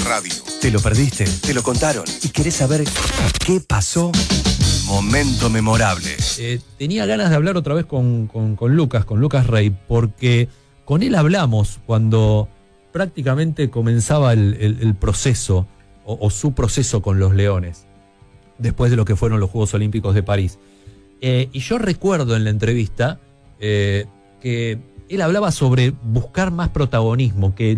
radio. ¿Te lo perdiste? ¿Te lo contaron? ¿Y querés saber qué pasó? Momento memorable. Tenía ganas de hablar otra vez con Lucas Rey, porque con él hablamos cuando prácticamente comenzaba el proceso, o su proceso con los Leones, después de lo que fueron los Juegos Olímpicos de París. Y yo recuerdo en la entrevista que él hablaba sobre buscar más protagonismo, que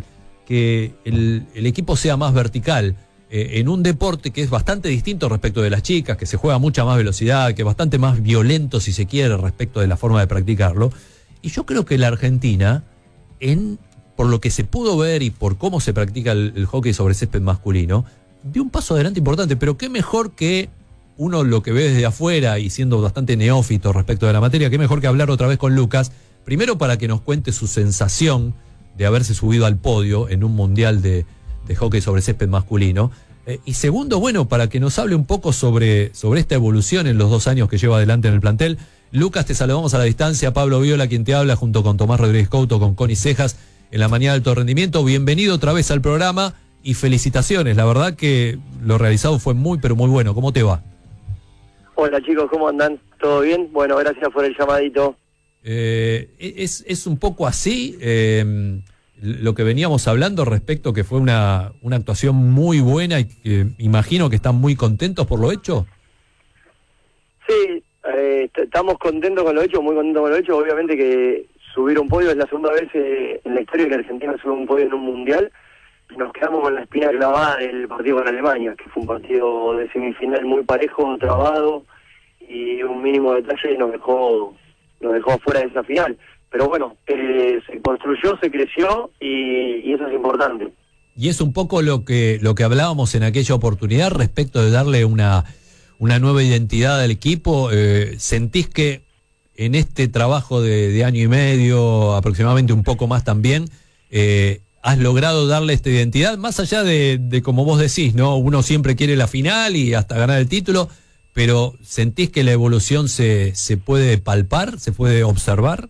el equipo sea más vertical, en un deporte que es bastante distinto respecto de las chicas, que se juega a mucha más velocidad, que es bastante más violento, si se quiere, respecto de la forma de practicarlo. Y yo creo que la Argentina, por lo que se pudo ver y por cómo se practica el hockey sobre césped masculino, dio un paso adelante importante, pero qué mejor que uno lo que ve desde afuera y siendo bastante neófito respecto de la materia, qué mejor que hablar otra vez con Lucas, primero para que nos cuente su sensación de haberse subido al podio en un mundial de hockey sobre césped masculino, y segundo, bueno, para que nos hable un poco sobre esta evolución en los 2 años que lleva adelante en el plantel. Lucas, te saludamos a la distancia, Pablo Viola quien te habla, junto con Tomás Rodríguez Couto, con Connie Cejas, en la mañana de alto rendimiento. Bienvenido otra vez al programa y felicitaciones, la verdad que lo realizado fue muy, pero muy bueno. ¿Cómo te va? Hola chicos, ¿cómo andan? ¿Todo bien? Bueno, gracias por el llamadito. Es un poco así lo que veníamos hablando respecto que fue una actuación muy buena y que imagino que están muy contentos por lo hecho. Sí, estamos contentos con lo hecho, muy contentos con lo hecho. Obviamente que subir un podio es la segunda vez en la historia que Argentina sube un podio en un mundial. Nos quedamos con la espina clavada del partido con Alemania, que fue un partido de semifinal muy parejo, trabado, y un mínimo detalle nos dejó fuera de esa final. Pero bueno, se construyó, se creció y eso es importante. Y es un poco lo que hablábamos en aquella oportunidad respecto de darle una nueva identidad al equipo. ¿Sentís que en este trabajo de año y medio, aproximadamente un poco más también, has logrado darle esta identidad? Más allá de como vos decís, ¿no? Uno siempre quiere la final y hasta ganar el título, pero ¿sentís que la evolución se puede palpar, se puede observar?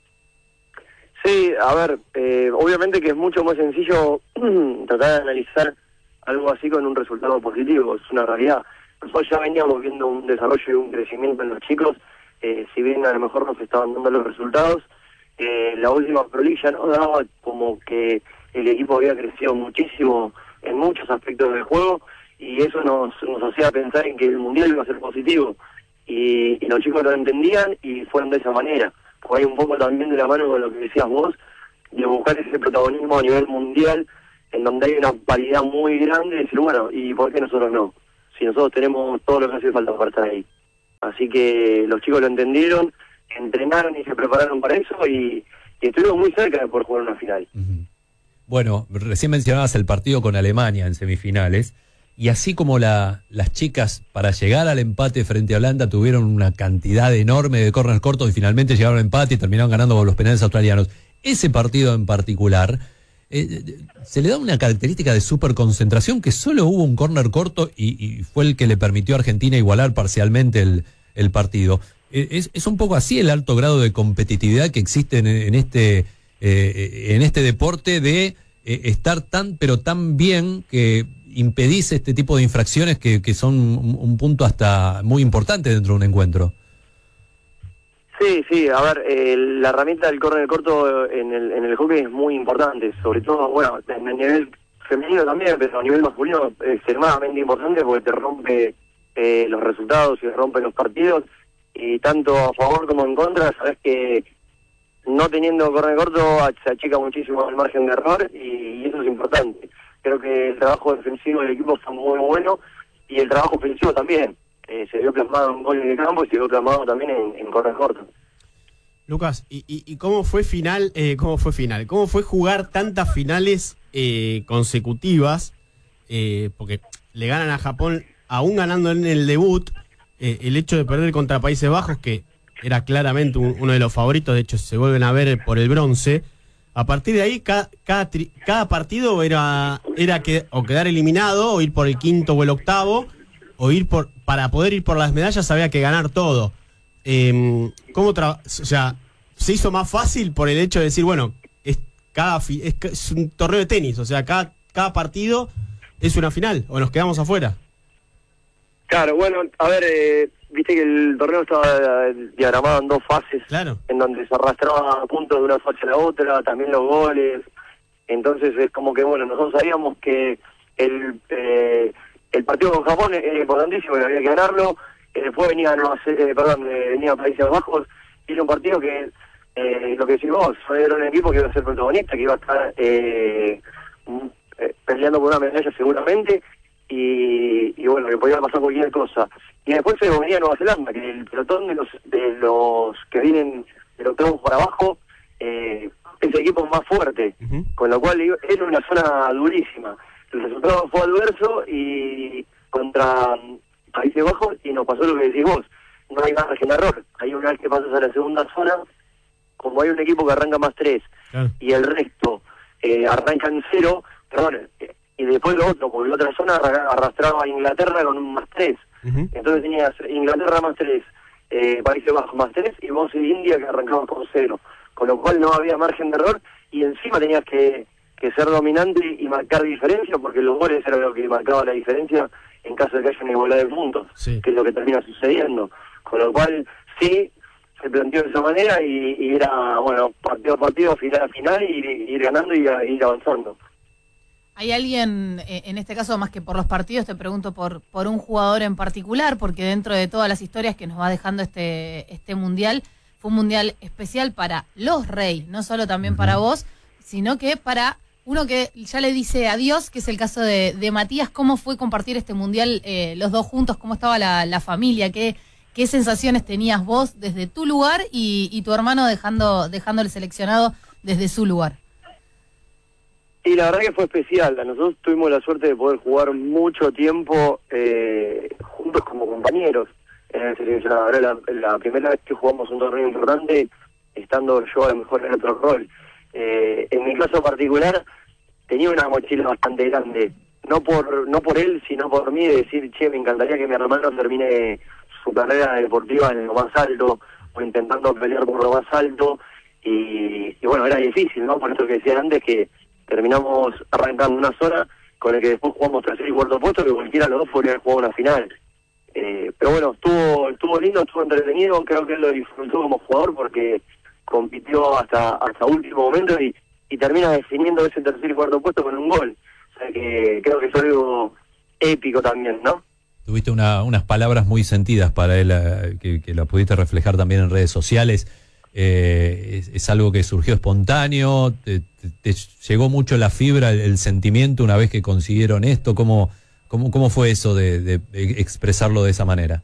Sí, a ver, obviamente que es mucho más sencillo tratar de analizar algo así con un resultado positivo, es una realidad. Nosotros ya veníamos viendo un desarrollo y un crecimiento en los chicos, si bien a lo mejor nos estaban dando los resultados, la última prolija nos daba como que el equipo había crecido muchísimo en muchos aspectos del juego y eso nos hacía pensar en que el mundial iba a ser positivo y los chicos lo entendían y fueron de esa manera. Porque hay un poco también de la mano con lo que decías vos, de buscar ese protagonismo a nivel mundial, en donde hay una paridad muy grande, de decir, bueno, ¿y por qué nosotros no? Si nosotros tenemos todo lo que hace falta para estar ahí. Así que los chicos lo entendieron, entrenaron y se prepararon para eso y estuvieron muy cerca de poder jugar una final. Uh-huh. Bueno, recién mencionabas el partido con Alemania en semifinales, y así como las chicas para llegar al empate frente a Holanda tuvieron una cantidad enorme de córneres cortos y finalmente llegaron al empate y terminaron ganando con los penales australianos, ese partido en particular se le da una característica de superconcentración, que solo hubo un córner corto y fue el que le permitió a Argentina igualar parcialmente el partido. Es un poco así el alto grado de competitividad que existe en este deporte, de estar pero tan bien que impedís este tipo de infracciones que son un punto hasta muy importante dentro de un encuentro. Sí, a ver, la herramienta del córner corto en el hockey es muy importante, sobre todo, bueno, a nivel femenino también, pero a nivel masculino es extremadamente importante porque te rompe los resultados y te rompe los partidos, y tanto a favor como en contra, sabes que no teniendo córner corto se achica muchísimo el margen de error y eso es importante. Creo que el trabajo defensivo del equipo fue muy bueno y el trabajo ofensivo también. Se vio plasmado en gol en el campo y se vio plasmado también en córner corto. Lucas, ¿y cómo fue final? ¿Cómo fue jugar tantas finales consecutivas? Porque le ganan a Japón, aún ganando en el debut, el hecho de perder contra Países Bajos, que era claramente uno de los favoritos, de hecho se vuelven a ver por el bronce. A partir de ahí, cada partido era quedar eliminado, o ir por el quinto o el octavo, o para poder ir por las medallas había que ganar todo. Se hizo más fácil por el hecho de decir, bueno, es un torneo de tenis, o sea, cada partido ¿Es una final o nos quedamos afuera? Claro, bueno, a ver, viste que el torneo estaba diagramado en 2 fases, Claro. en donde se arrastraba puntos de una fase a la otra, también los goles. Entonces es como que, bueno, nosotros sabíamos que el partido con Japón era importantísimo y había que ganarlo. Después venía venía Países Bajos, y era un partido que, lo que decís vos, era un equipo que iba a ser protagonista, que iba a estar peleando por una medalla seguramente, y bueno, que podía pasar cualquier cosa. Y después se venía Nueva Zelanda, que el pelotón de los que vienen del octavo para abajo, es el equipo más fuerte, con lo cual era una zona durísima. El resultado fue adverso y contra Países Bajos, y nos pasó lo que decís vos, no hay margen de error. Hay una vez que pasas a la segunda zona, como hay un equipo que arranca más 3 Claro. y el resto arranca en 0, y después lo otro, porque la otra zona arrastraba a Inglaterra con un más 3. Entonces tenías Inglaterra más 3, Países Bajos más 3, y vos y India que arrancaban con 0. Con lo cual no había margen de error, y encima tenías que ser dominante y marcar diferencia, porque los goles eran lo que marcaba la diferencia en caso de que haya una igualdad de puntos, Sí. que es lo que termina sucediendo. Con lo cual, sí, se planteó de esa manera y era, bueno, partido a partido, final a final, y ir ganando y ir avanzando. ¿Hay alguien, en este caso más que por los partidos, te pregunto por un jugador en particular, porque dentro de todas las historias que nos va dejando este mundial, fue un mundial especial para los Rey, no solo también para vos, sino que para uno que ya le dice adiós, que es el caso de Matías? ¿Cómo fue compartir este mundial los dos juntos? ¿Cómo estaba la familia? ¿Qué sensaciones tenías vos desde tu lugar y tu hermano dejando el seleccionado desde su lugar? Y la verdad que fue especial. Nosotros tuvimos la suerte de poder jugar mucho tiempo juntos como compañeros en el seleccionado. Era la primera vez que jugamos un torneo importante, estando yo a lo mejor en otro rol. En mi caso particular, tenía una mochila bastante grande. No por él, sino por mí, de decir, che, me encantaría que mi hermano termine su carrera deportiva en lo más alto, o intentando pelear por lo más alto. Y bueno, era difícil, ¿no? Por eso que decía antes, que terminamos arrancando una zona con el que después jugamos tercer y cuarto puesto, que cualquiera de los dos podría haber jugado una final. Pero bueno, estuvo lindo, estuvo entretenido. Creo que él lo disfrutó como jugador porque compitió hasta último momento y termina definiendo ese tercer y cuarto puesto con un gol. O sea que creo que es algo épico también, ¿no? Tuviste unas palabras muy sentidas para él, que la pudiste reflejar también en redes sociales. Es algo que surgió espontáneo, te llegó mucho la fibra, el sentimiento una vez que consiguieron esto. ¿Cómo fue eso de expresarlo de esa manera?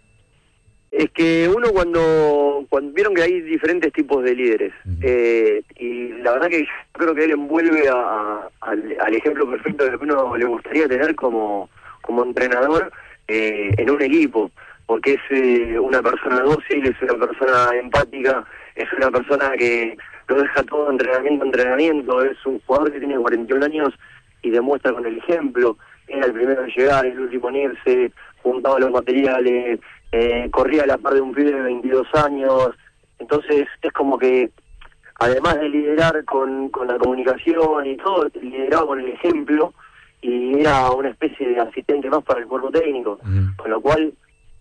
Es que uno cuando vieron que hay diferentes tipos de líderes, y la verdad que yo creo que él envuelve al ejemplo perfecto de lo que uno le gustaría tener como entrenador en un equipo, porque es una persona dócil, es una persona empática, es una persona que lo deja todo entrenamiento, es un jugador que tiene 41 años y demuestra con el ejemplo. Era el primero en llegar, el último en irse, juntaba los materiales, corría a la par de un pibe de 22 años. Entonces es como que, además de liderar con la comunicación y todo, lideraba con el ejemplo y era una especie de asistente más para el cuerpo técnico, con lo cual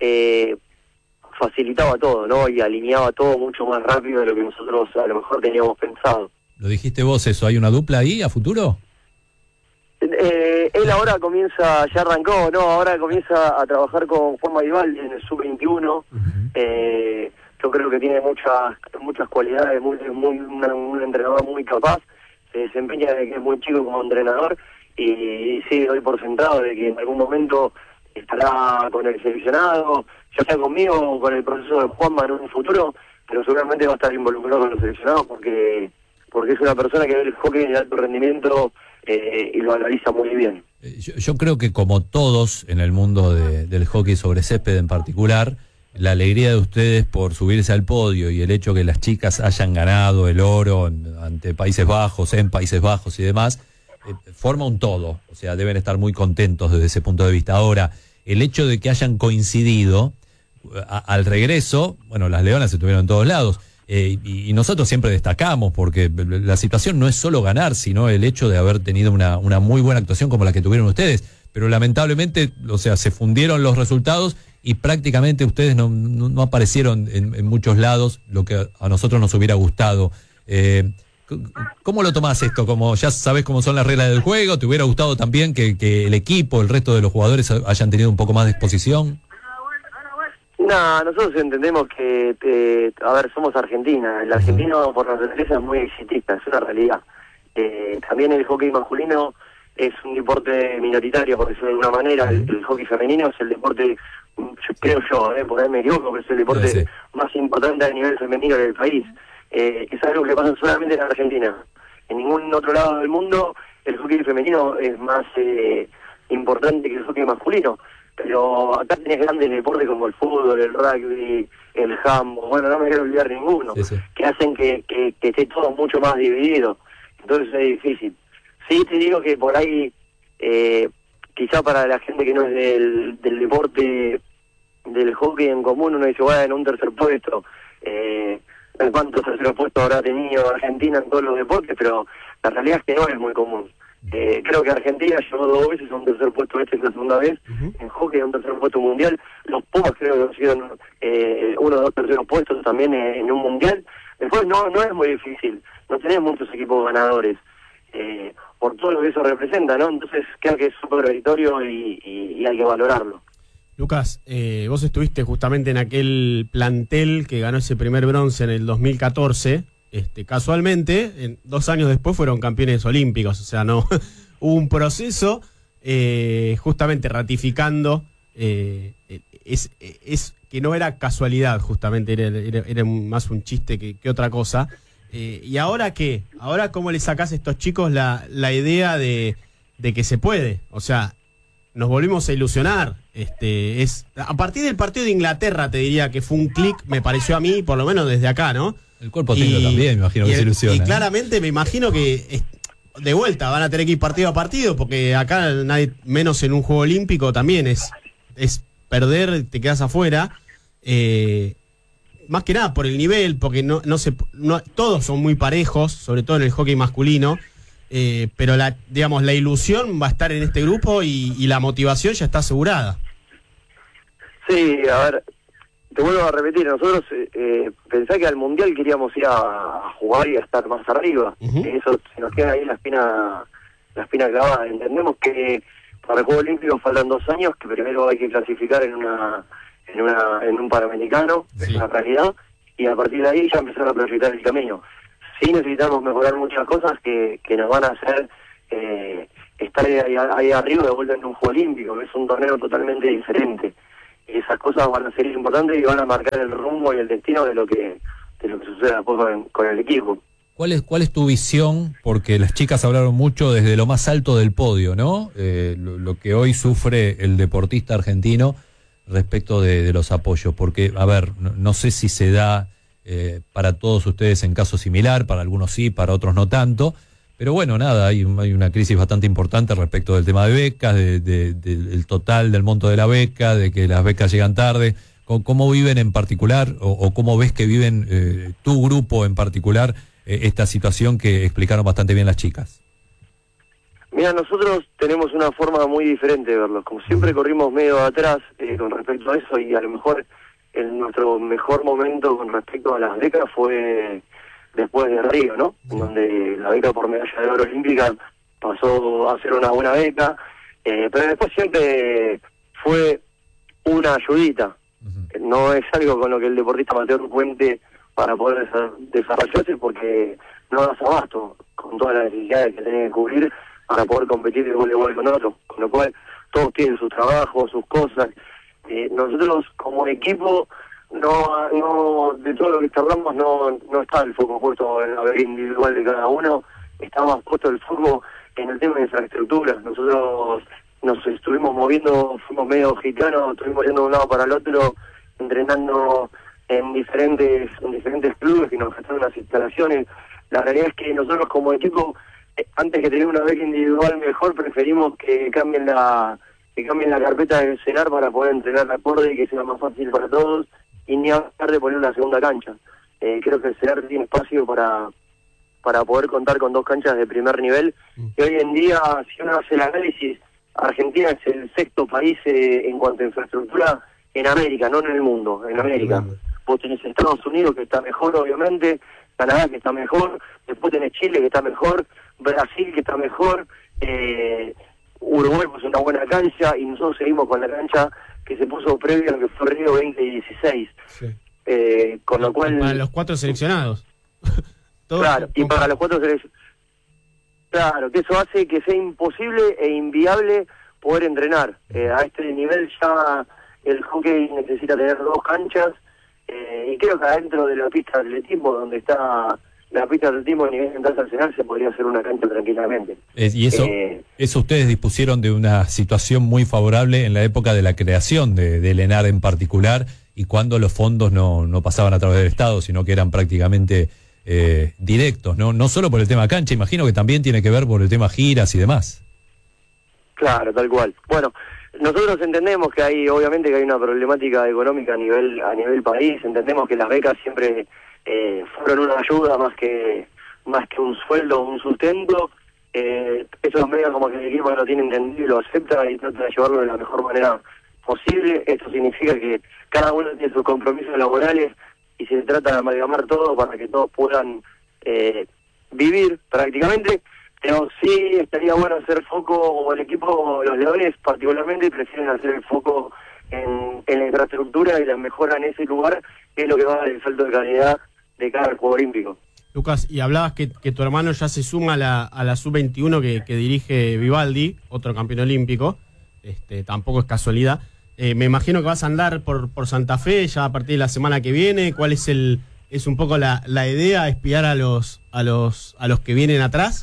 facilitaba todo, ¿no? Y alineaba todo mucho más rápido de lo que nosotros a lo mejor teníamos pensado. Lo dijiste vos eso, ¿hay una dupla ahí a futuro? Él ahora ya arrancó, ¿no? Ahora comienza a trabajar con Juan Vivaldi en el Sub-21. Yo creo que tiene muchas cualidades, un entrenador muy capaz. Se desempeña desde que es muy chico como entrenador y sí, doy por sentado de que en algún momento estará con el seleccionado, ya sea conmigo o con el proceso de Juanma en un futuro, pero seguramente va a estar involucrado con los seleccionados porque es una persona que ve el hockey de alto rendimiento y lo analiza muy bien. Yo creo que como todos en el mundo del hockey sobre césped en particular, la alegría de ustedes por subirse al podio y el hecho que las chicas hayan ganado el oro ante Países Bajos, en Países Bajos y demás, forma un todo. O sea, deben estar muy contentos desde ese punto de vista. Ahora, el hecho de que hayan coincidido al regreso, bueno, las Leonas estuvieron en todos lados. y nosotros siempre destacamos, porque la situación no es solo ganar, sino el hecho de haber tenido una muy buena actuación como la que tuvieron ustedes. Pero lamentablemente, o sea, se fundieron los resultados y prácticamente ustedes no aparecieron en muchos lados, lo que a nosotros nos hubiera gustado. ¿Cómo lo tomás esto? Como ya sabés cómo son las reglas del juego, ¿te hubiera gustado también que el equipo, el resto de los jugadores hayan tenido un poco más de exposición? No, nosotros entendemos que, a ver, somos Argentina. El argentino por naturaleza es muy exitista, es una realidad. También el hockey masculino es un deporte minoritario, por decirlo de alguna manera. El hockey femenino es el deporte, creo yo, por ahí me equivoco, pero es el deporte más importante a nivel femenino del país. Es algo que pasa solamente en Argentina. En ningún otro lado del mundo el hockey femenino es más importante que el hockey masculino. Pero acá tenés grandes deportes como el fútbol, el rugby, el handball, bueno, no me quiero olvidar ninguno, que hacen que esté todo mucho más dividido. Entonces es difícil. Sí, te digo que por ahí, quizá para la gente que no es del deporte del hockey en común, uno dice, bueno, en un tercer puesto, ¿cuántos terceros puestos habrá tenido Argentina en todos los deportes? Pero la realidad es que no es muy común. Creo que Argentina llegó 2 veces a un tercer puesto, esta es la segunda vez, en hockey a un tercer puesto mundial. Los Pumas creo que consiguieron 1 o 2 terceros puestos también en un mundial. Después no es muy difícil, no tenés muchos equipos ganadores, por todo lo que eso representa, ¿no? Entonces creo que es súper meritorio y hay que valorarlo. Lucas, vos estuviste justamente en aquel plantel que ganó ese primer bronce en el 2014. Casualmente, 2 años después fueron campeones olímpicos, o sea, no hubo un proceso justamente ratificando es que no era casualidad, justamente era más un chiste que otra cosa. ¿Y ahora qué? ¿Ahora cómo le sacás a estos chicos la idea de que se puede? O sea, nos volvimos a ilusionar. A partir del partido de Inglaterra, te diría que fue un clic, me pareció a mí, por lo menos desde acá, ¿no? El cuerpo técnico también, me imagino que se ilusiona. Y claramente me imagino que de vuelta van a tener que ir partido a partido, porque acá nadie, menos en un juego olímpico, también es perder, te quedas afuera. Más que nada por el nivel, porque no todos son muy parejos, sobre todo en el hockey masculino. Pero la ilusión va a estar en este grupo y la motivación ya está asegurada. Sí, a ver, te vuelvo a repetir, nosotros pensé que al Mundial queríamos ir a jugar y a estar más arriba. Eso se nos queda ahí la espina clavada. Entendemos que para el Juego Olímpico faltan 2 años, que primero hay que clasificar en un Panamericano, es una realidad, y a partir de ahí ya empezar a proyectar el camino. Sí necesitamos mejorar muchas cosas que nos van a hacer estar ahí arriba de vuelta en un Juego Olímpico, que es un torneo totalmente diferente. Y esas cosas van a ser importantes y van a marcar el rumbo y el destino de lo que suceda después con el equipo. ¿Cuál es tu visión? Porque las chicas hablaron mucho desde lo más alto del podio, ¿no? Lo que hoy sufre el deportista argentino respecto de los apoyos. Porque, a ver, no sé si se da para todos ustedes en caso similar, para algunos sí, para otros no tanto. Pero bueno, nada, hay una crisis bastante importante respecto del tema de becas, del total del monto de la beca, de que las becas llegan tarde. ¿Cómo viven en particular, o cómo ves que viven tu grupo en particular esta situación que explicaron bastante bien las chicas? Mira, nosotros tenemos una forma muy diferente de verlo. Como siempre corrimos medio atrás con respecto a eso, y a lo mejor nuestro mejor momento con respecto a las becas fue después de Río, ¿no? Donde la beca por medalla de oro olímpica pasó a ser una buena beca, pero después siempre fue una ayudita. No es algo con lo que el deportista amateur cuente para poder desarrollarse, porque no das abasto con todas las necesidades que tenés que cubrir para poder competir de igual con otros, con lo cual todos tienen sus trabajos, sus cosas. Nosotros como equipo, no de todo lo que charlamos, no está el foco puesto en la beca individual de cada uno, está más puesto el foco en el tema de infraestructura. Nosotros nos estuvimos moviendo, fuimos medio gitanos, estuvimos yendo de un lado para el otro, entrenando en diferentes clubes que nos gastaron las instalaciones. La realidad es que nosotros como equipo, antes que tener una beca individual mejor, preferimos que cambien la carpeta del CENAR para poder entrenar acorde y que sea más fácil para todos, y ni hablar de poner una segunda cancha. creo que el CEAR tiene espacio para poder contar con 2 canchas de primer nivel. Y hoy en día, si uno hace el análisis, Argentina es el 6º país en cuanto a infraestructura en América, no en el mundo, en América. Vos tenés Estados Unidos, que está mejor, obviamente, Canadá, que está mejor, después tenés Chile, que está mejor, Brasil, que está mejor, Uruguay, pues una buena cancha, y nosotros seguimos con la cancha que se puso previo a lo que fue Río 2016. Sí. Con lo cual... Para los 4 seleccionados. Claro, y para los 4 seleccionados. Claro, que eso hace que sea imposible e inviable poder entrenar. A este nivel ya el hockey necesita tener 2 canchas, y creo que adentro de la pista de atletismo, donde está la pista de atletismo a nivel internacional, se podría hacer una cancha tranquilamente. Y eso ustedes dispusieron de una situación muy favorable en la época de la creación del ENAR en particular, y cuando los fondos no pasaban a través del Estado, sino que eran prácticamente directos, no solo por el tema cancha, imagino que también tiene que ver por el tema giras y demás. Claro, tal cual. Bueno, nosotros entendemos que hay, obviamente que hay una problemática económica a nivel país, entendemos que las becas siempre fueron una ayuda más que un sueldo, un sustento. Eso es medio como que el equipo lo tiene entendido y lo acepta y trata de llevarlo de la mejor manera posible. Esto significa que cada uno tiene sus compromisos laborales y se trata de amalgamar todo para que todos puedan vivir prácticamente. Pero sí estaría bueno hacer foco, o el equipo, los Leones particularmente, prefieren hacer el foco en la infraestructura y la mejora en ese lugar, que es lo que va a dar el salto de calidad de cada juego olímpico. Lucas, y hablabas que tu hermano ya se suma a la sub-21 que dirige Vivaldi, otro campeón olímpico, tampoco es casualidad. Me imagino que vas a andar por Santa Fe ya a partir de la semana que viene. ¿Cuál es un poco la idea, espiar a los que vienen atrás?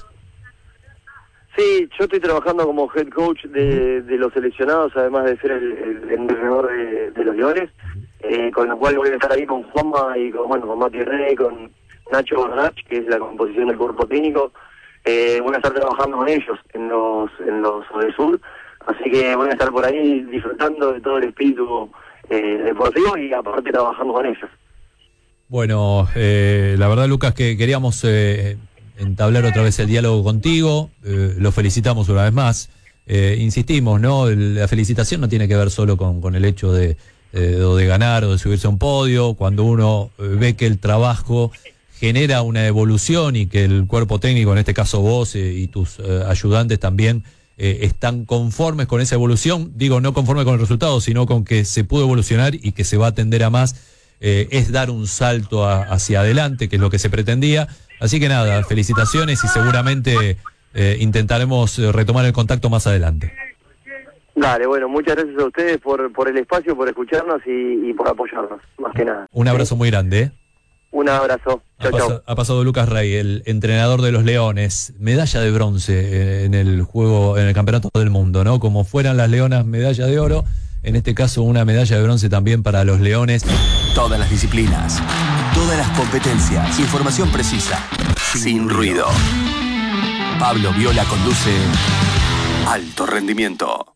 Sí, yo estoy trabajando como head coach de los seleccionados, además de ser el entrenador de los Leones, con lo cual voy a estar ahí con Juanma y con Mati Rey, con Nacho Barnach, que es la composición del cuerpo técnico. Voy a estar trabajando con ellos en los del sur, así que voy a estar por ahí disfrutando de todo el espíritu deportivo y aparte trabajando con ellos. Bueno, la verdad, Lucas, que queríamos entablar otra vez el diálogo contigo. Lo felicitamos una vez más. Insistimos, ¿no? La felicitación no tiene que ver solo con el hecho de ganar o de subirse a un podio. Cuando uno ve que el trabajo genera una evolución y que el cuerpo técnico, en este caso vos y tus ayudantes también, están conformes con esa evolución, digo, no conformes con el resultado, sino con que se pudo evolucionar y que se va a tender a más, es dar un salto hacia adelante, que es lo que se pretendía. Así que nada, felicitaciones y seguramente intentaremos retomar el contacto más adelante. Dale, bueno, muchas gracias a ustedes por el espacio, por escucharnos y por apoyarnos, más que nada. Un abrazo muy grande, ¿eh? Un abrazo. Chau. Ha pasado Lucas Rey, el entrenador de los Leones, medalla de bronce en el Campeonato del Mundo, ¿no? Como fueran las Leonas, medalla de oro, en este caso una medalla de bronce también para los Leones. Todas las disciplinas, todas las competencias, información precisa, sin ruido. Pablo Viola conduce Alto Rendimiento.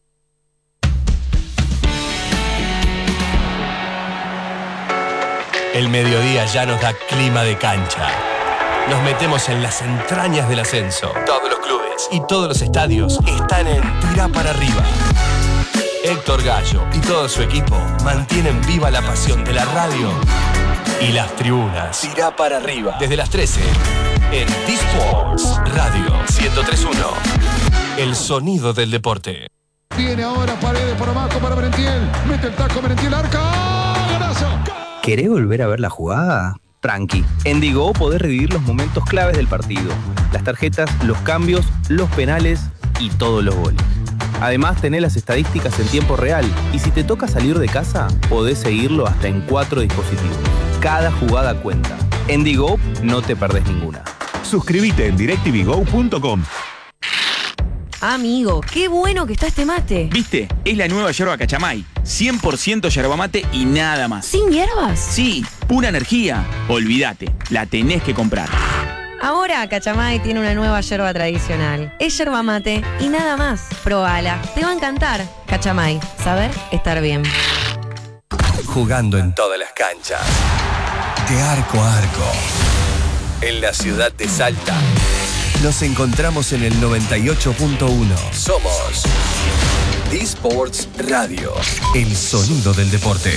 El mediodía ya nos da clima de cancha. Nos metemos en las entrañas del ascenso. Todos los clubes y todos los estadios están en Tirá para arriba. Héctor Gallo y todo su equipo mantienen viva la pasión de la radio y las tribunas. Tirá para arriba. Desde las 13 en D-Sports Radio 103.1. El sonido del deporte. Viene ahora Paredes por abajo para Merentiel. Mete el taco Merentiel, arca. ¡Golazo! ¿Querés volver a ver la jugada? Tranqui. En Digo podés revivir los momentos claves del partido. Las tarjetas, los cambios, los penales y todos los goles. Además, tenés las estadísticas en tiempo real. Y si te toca salir de casa, podés seguirlo hasta en 4 dispositivos. Cada jugada cuenta. En Digo no te perdés ninguna. Suscríbete en directvgo.com. Amigo, qué bueno que está este mate. ¿Viste? Es la nueva yerba Cachamay. 100% yerba mate y nada más. ¿Sin hierbas? Sí, pura energía. Olvídate, la tenés que comprar. Ahora Cachamay tiene una nueva yerba tradicional. Es yerba mate y nada más. Probala, te va a encantar. Cachamay, saber estar bien. Jugando en todas las canchas. de arco a arco. En la ciudad de Salta. Nos encontramos en el 98.1. Somos D-Sports Radio, el sonido del deporte.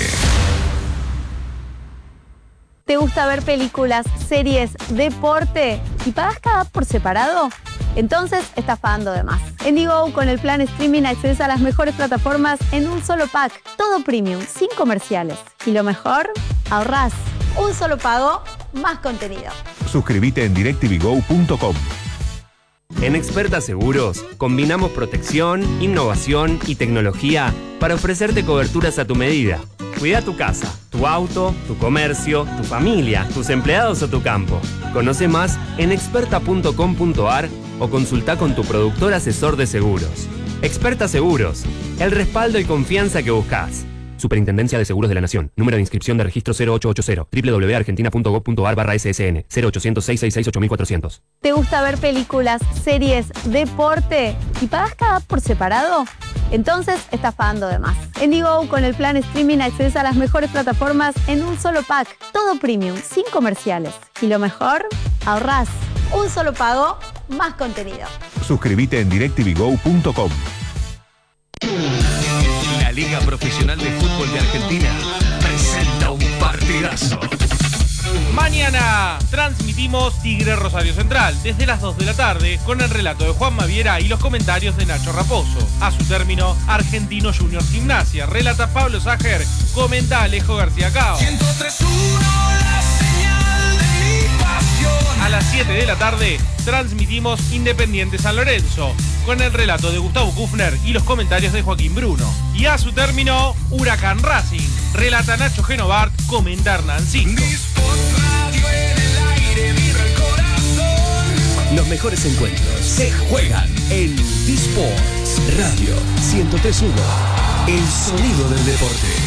¿Te gusta ver películas, series, deporte y pagas cada app por separado? Entonces estás pagando de más. En Digo, con el plan streaming accedes a las mejores plataformas en un solo pack. Todo premium, sin comerciales. Y lo mejor, ahorrás. Un solo pago, más contenido. Suscríbete en directvigo.com. En Experta Seguros, combinamos protección, innovación y tecnología para ofrecerte coberturas a tu medida. Cuida tu casa, tu auto, tu comercio, tu familia, tus empleados o tu campo. Conoce más en experta.com.ar o consulta con tu productor asesor de seguros. Experta Seguros, el respaldo y confianza que buscas. Superintendencia de Seguros de la Nación. Número de inscripción de registro 0880. www.argentina.gov.ar/ssn. 0800-666-8400. ¿Te gusta ver películas, series, deporte y pagas cada app por separado? Entonces estás pagando de más. En Digo, con el plan streaming accedes a las mejores plataformas en un solo pack. Todo premium, sin comerciales. Y lo mejor, ahorrás. Un solo pago, más contenido. Suscríbete en directvigo.com. La Liga Profesional de Fútbol de Argentina presenta un partidazo. Mañana transmitimos Tigre Rosario Central desde las 2 de la tarde con el relato de Juan Maviera y los comentarios de Nacho Raposo. A su término, Argentino Junior Gimnasia. Relata Pablo Sajer, comenta Alejo García Cao. 103.1, la señal de mi pasión. A las 7 de la tarde transmitimos Independiente San Lorenzo con el relato de Gustavo Kufner y los comentarios de Joaquín Bruno. Y a su término, Huracán Racing. Relata Nacho Genovart, comenta Hernán Cinco. Los mejores encuentros se juegan en D-Sports Radio 103.1, el sonido del deporte.